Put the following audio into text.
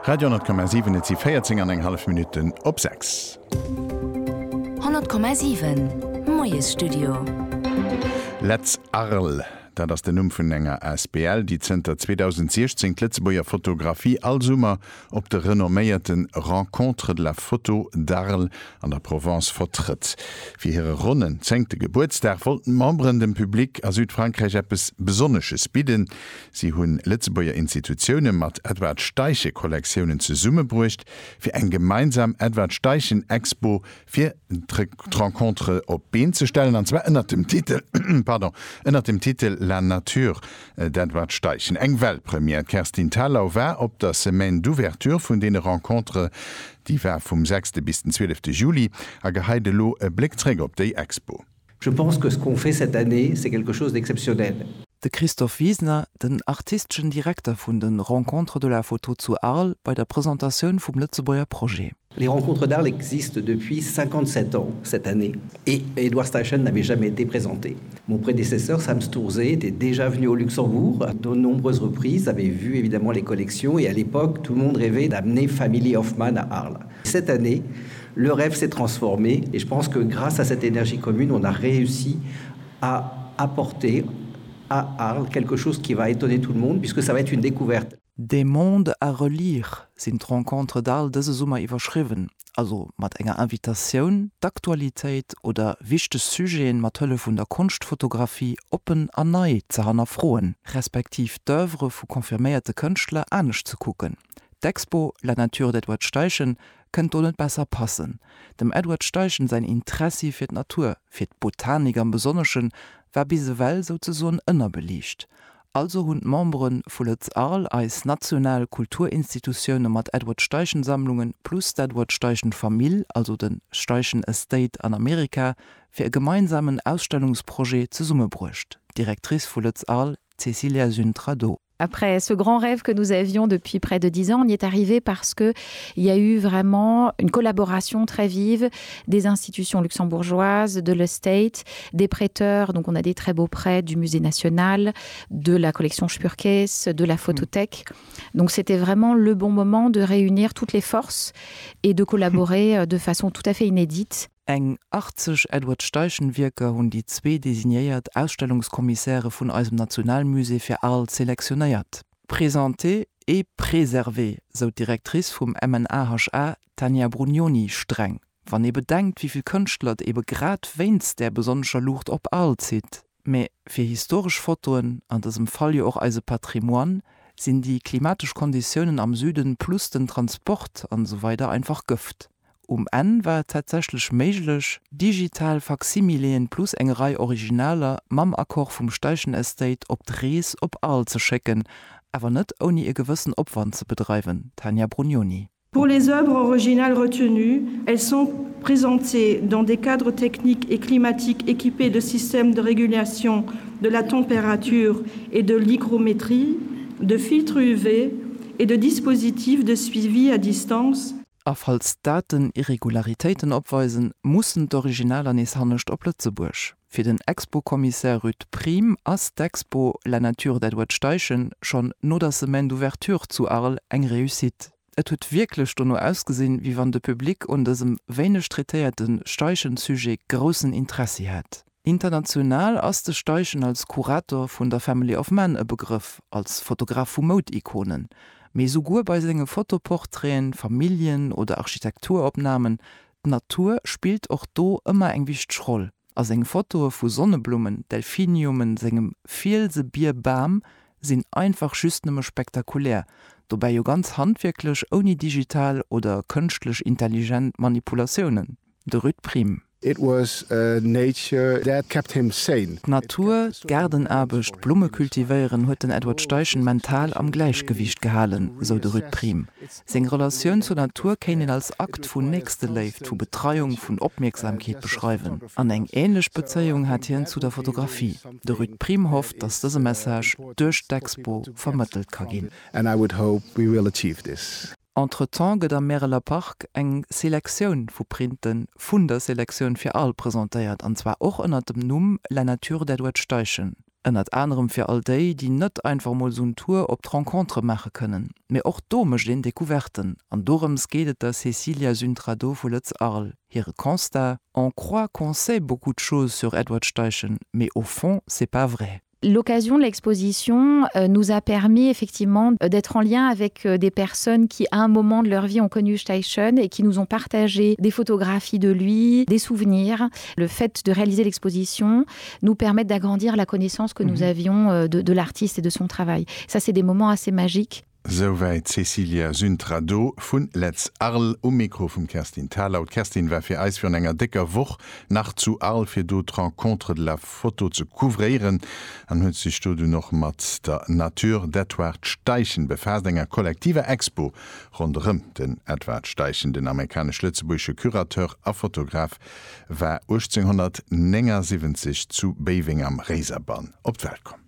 Radio 10,7 sie 14,5 Minuten op 6. 100,7 Moes Studio. Let's Arl. Da das der Numm vun enger SPL, die Zter 2016 Litzeboer Fotografie allsummer op de renomméierten Rencontre de la Photo d'Arles an der Provence vertritt. Fi hire Runnen zengte Geburtstag wollten Membren dem Publikum a Südfrankreich etwas Besonneches bieden. Sie hunn Litzeboer Institutionen mat Edward Steiche Kollektionen zu Summe brucht, fir eng gemeinsam Edward Steichen Expo fir Rencontre op Been zu stellen, an zwar ënnert dem Titel La Nature d'Edward Steichen. Eng Weltpremier Kerstin Tallau war op der Semaine d'Ouverture vun de Rencontre, die war vom 6. bis den 12. Juli, a geheidelo e Blickträger op déi Expo. Je pense que ce qu'on fait cette année, c'est quelque chose d'exceptionnel. De Christoph Wiesner, den artistischen Direktor vun den Rencontre de la Photo zu Arles bei der Präsentation vum Litzeboer Projet. Les rencontres d'Arles existent depuis 57 ans cette année et Edward Steichen n'avait jamais été présenté. Mon prédécesseur Sam Stourzé était déjà venu au Luxembourg à de nombreuses reprises, avait vu évidemment les collections et à l'époque tout le monde rêvait d'amener Family Hoffman à Arles. Cette année, le rêve s'est transformé et je pense que grâce à cette énergie commune, on a réussi à apporter à Arles quelque chose qui va étonner tout le monde puisque ça va être une découverte. Des Mondes à relire sind Rencontre d'Arles dese Summer iwwerschriwen, also mat enger Invitationun, d'Aktualitéit oder wichte Sujeen mat Hëlle vun der Kunstfotografie oppen an nei ze hanner froen, respektiv d'Œuvre vu konfirméierte Kënchtler aneg zu kucken. D'Expo La Nature d'Edward Steichen kënnt net besser passen. Dem Edward Steichen sein Interesse fir d' Natur, fir d' Botanik am Besonneschen, war bise well so ze so'n ënner belicht. Also hunn Membren vu Let's Arles als national Kulturinstitutionioune mat Edward Steichen Sammlungen plus d'Edward Steichen Famill, also den Steichen Estate an Amerika, fir e gemeinsamen Ausstellungsprojekt ze Summe brucht. Direktrice vu Let's Arles, Cecilia Zuntrado. Après ce grand rêve que nous avions depuis près de 10 ans, on y est arrivé parce qu'il y a eu vraiment une collaboration très vive des institutions luxembourgeoises, de l'Estate, des prêteurs, donc on a des très beaux prêts du Musée national, de la collection Spurkes, de la Photothèque. Donc c'était vraiment le bon moment de réunir toutes les forces et de collaborer de façon tout à fait inédite. Eng 80 Edward Steichen-Wirker hunn die zwee designéiert Ausstellungskommissaire vun eusem Nationalmusee fir Arles selektionéiert. Präsenté e préservé, so Direktrice vum MNAHA Tanja Brugnoni streng. Wann e bedenkt, wieviel Kënchtler ebe grad wéinst der besonnescher Lucht op Arles zit. Me fir historisch Fotoen, an dessem Fall jo auch eise Patrimoine, sinn die klimatisch Konditionen am Süden plus den Transport an so weiter einfach Gift. N war tatsächlich méiglech digital Faximileen plus engerei originaler mam Akkor vum Steichen Estate op Drees op Arles ze checken, awer net oni e gewissen Opwand zu betreiben. Tanja Brugnoni. Pour les œuvres originales retenues, elles sont présentées dans des cadres techniques et climatiques équipés de systèmes de régulation de la température et de l'hygrométrie, de filtres UV et de dispositifs de suivi à distance. Falls Daten Irregularitäten opweisen, mussen d'Original an es hannecht op Lützeburg. Für den Expo-Kommissar Ruth Prim ass d'Expo La Nature d'Edward Steichen schon no der Semaine d'Ouverture zu Arles eng reüssit. Et huet wirklich no ausgesinn, wie wann de Publikum und desem wenig tritierten Steichen-Sujet großen Interesse hat. International ass de Steichen als Kurator vun der Family Hoffman e Begriff, als Fotograf vu Mode-Ikonen. Me sogur bei senge Fotoporträten, Familien oder Architekturopnahmen, Natur spielt auch do immer eng wichtig Roll. As eng Foto vu Sonneblumen, Delphiniumen, segem Vielse Bierbam sind einfach schüstnemme spektakulär, dobei jo ganz handwirklich ohne digital oder künstlich intelligent Manipulationen. De Ruth Prim. It was nature that kept him sane. Natur, Gartenarbecht, Blume kultivieren huet den Edward Steichen mental am Gleichgewicht gehalen, so de Ruth Prim. Seng Relationun zur Natur kennen als Akt vun nächste Leif zu Betreuung vun Opmerksamkeit beschreiben. An eng ähnlich Bezeihung hat hien zu der Fotografie. De Ruth Prim hofft, dass diese Message durch d'Expo vermittelt kann gehen. And I would hope we will achieve this. Entretemps gët am Merela Park eng Selektioun vu Printen vun der Selektioun fir all präsentéiert, anzwa och ënner dem Numm La Nature d'Edward Steichen. ënnert anderem fir all déi, die net einfach mal so'n Tour op d'Rencontre mache können. Me och domech den Dekouverten. An dorems gehtet der Cecilia Züntrado vu Lëtz Arl. Ihre constat, on croit qu'on sait beaucoup de choses sur Edward Steichen, mais au fond, c'est pas vrai. L'occasion de l'exposition nous a permis effectivement d'être en lien avec des personnes qui à un moment de leur vie ont connu Steichen et qui nous ont partagé des photographies de lui, des souvenirs. Le fait de réaliser l'exposition nous permet d'agrandir la connaissance que nous avions de l'artiste et de son travail. Ça, c'est des moments assez magiques. Soweit Cecilia Züntrado vun Let's Arl Mikro vum Kerstin Talaut. Kerstin war fir eis fir enger dicker Woch nach zu Arl fir do Rencontre de la Foto zu couvrieren. An huet sich du noch mat der Natur d'Edward Steichen befasst enger kollektiver Expo rundrem den Edward Steichen, den amerikanische Lützeburgische Kurateur a Fotograf, war 1879 zu Beijing am Reeserbahn op d'Welt kom.